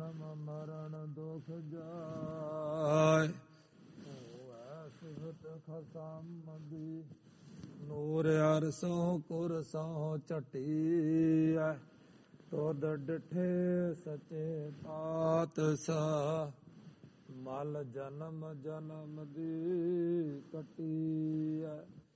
ਜਨਮ ਮਰਨ ਦੁਖ ਜਾਏ। ਹੋਵੈ ਸਿਫਤ ਖਸਮ ਦੀ ਨੂਰ ਅਰਸੋਂ ਕੁਰਸੋਂ ਝਟੀਐ। ਤੁਧ ਡਿਠੇ ਸਚੇ ਪਾਤਸ਼ਾਹ ਮਲ ਜਨਮ ਜਨਮ ਦੀ ਕਟੀਐ।